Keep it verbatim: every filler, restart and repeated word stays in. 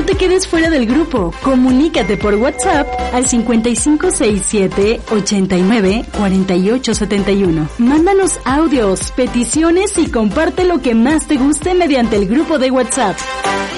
te quedes fuera del grupo. Comunícate por WhatsApp al cincuenta y cinco sesenta y siete, ochenta y nueve, cuarenta y ocho setenta y uno. Mándanos audios, peticiones y comparte lo que más te guste mediante el grupo de WhatsApp.